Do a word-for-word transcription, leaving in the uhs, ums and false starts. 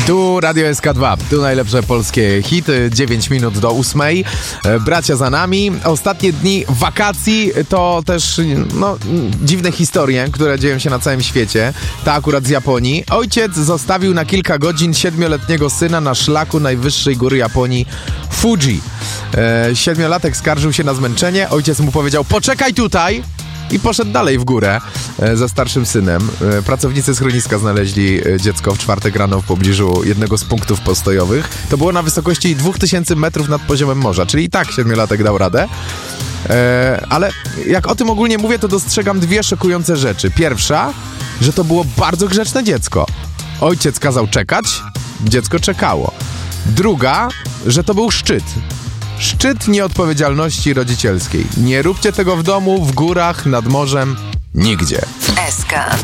Tu Radio S K dwa, tu najlepsze polskie hity, dziewięć minut do ósmej. Bracia za nami. Ostatnie dni wakacji to też no, dziwne historie, które dzieją się na całym świecie. Ta akurat z Japonii. Ojciec zostawił na kilka godzin siedmioletniego syna na szlaku najwyższej góry Japonii, Fuji. E, siedmiolatek skarżył się na zmęczenie. Ojciec mu powiedział: poczekaj tutaj. I poszedł dalej w górę e, ze starszym synem. E, pracownicy schroniska znaleźli e, dziecko w czwartek rano w pobliżu jednego z punktów postojowych. To było na wysokości dwa tysiące metrów nad poziomem morza, czyli i tak siedmiolatek dał radę. E, ale jak o tym ogólnie mówię, to dostrzegam dwie szokujące rzeczy. Pierwsza, że to było bardzo grzeczne dziecko. Ojciec kazał czekać, dziecko czekało. Druga, że to był szczyt. Szczyt nieodpowiedzialności rodzicielskiej. Nie róbcie tego w domu, w górach, nad morzem, nigdzie. S K.